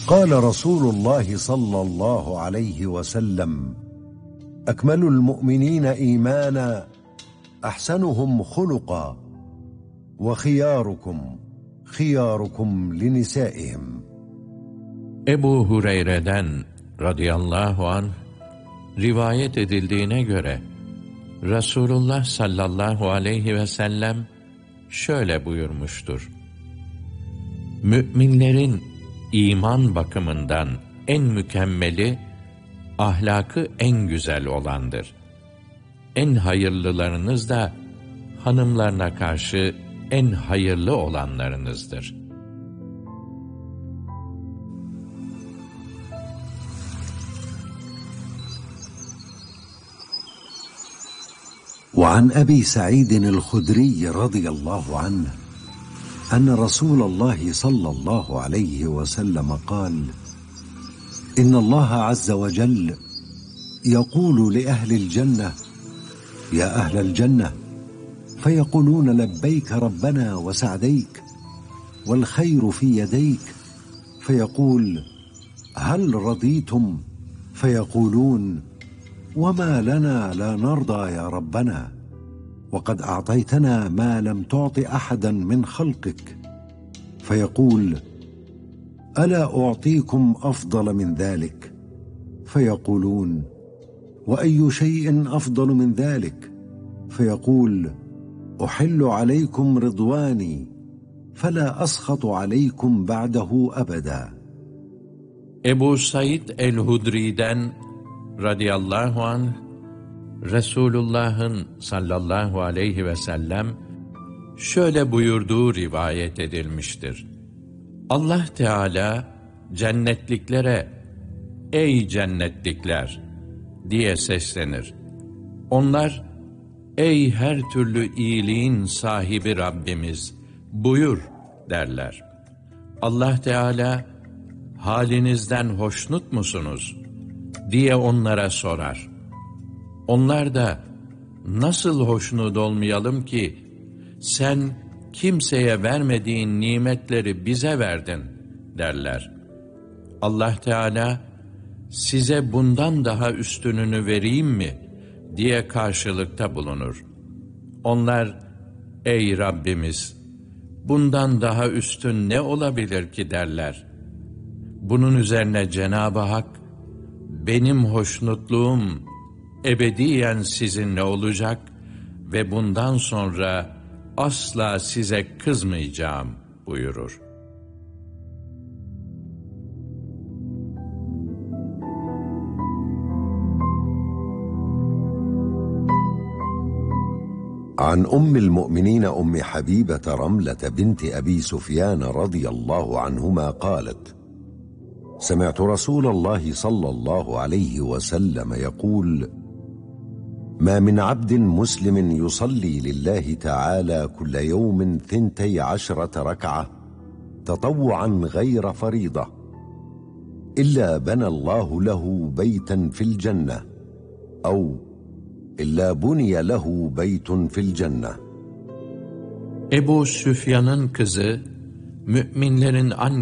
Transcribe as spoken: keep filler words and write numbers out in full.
قال رسول الله صلى الله عليه وسلم: أكمل المؤمنين إيمانا أحسنهم خلقا وخياركم خياركم لنسائهم. Ebu Hureyre'den radıyallahu anh rivayet edildiğine göre Resulullah sallallahu aleyhi ve sellem şöyle buyurmuştur: Müminlerin iman bakımından en mükemmeli, ahlakı en güzel olandır. En hayırlılarınız da hanımlarına karşı en hayırlı olanlarınızdır. وعن أبي سعيد الخدري رضي الله عنه أن رسول الله صلى الله عليه وسلم قال: إن الله عز وجل يقول لأهل الجنة: يا أهل الجنة، فيقولون: لبيك ربنا وسعديك والخير في يديك. فيقول: هل رضيتم؟ فيقولون: وما لنا لا نرضى يا ربنا، وقد أعطيتنا ما لم تعط أحدا من خلقك. فيقول: ألا أعطيكم أفضل من ذلك؟ فيقولون: وأي شيء أفضل من ذلك؟ فيقول: أحل عليكم رضواني فلا أسخط عليكم بعده أبدا. Ebu Said el-Hudri'den radıyallahu anh, Resulullah'ın sallallahu aleyhi ve sellem şöyle buyurduğu rivayet edilmiştir: Allah Teala cennetliklere "Ey cennetlikler!" diye seslenir. Onlar, "Ey her türlü iyiliğin sahibi Rabbimiz, buyur!" derler. Allah Teala, "Halinizden hoşnut musunuz?" diye onlara sorar. Onlar da, "Nasıl hoşnut olmayalım ki? Sen kimseye vermediğin nimetleri bize verdin," derler. Allah Teala, "Size bundan daha üstününü vereyim mi?" diye karşılıkta bulunur. Onlar, "Ey Rabbimiz, bundan daha üstün ne olabilir ki?" derler. Bunun üzerine Cenab-ı Hak, "Benim hoşnutluğum ebediyen sizinle olacak ve bundan sonra asla size kızmayacağım," buyurur. عن أم المؤمنين أم حبيبة رملة بنت أبي سفيان رضي الله عنهما قالت: سمعت رسول الله صلى الله عليه وسلم يقول: ما من عبد مسلم يصلي لله تعالى كل يوم ثنتي عشرة ركعة تطوعا غير فريضة إلا بنى الله له بيتا في الجنة أو إلا بني له بيت في الجنة. Ebu Süfyan'ın kızı, müminlerin annesi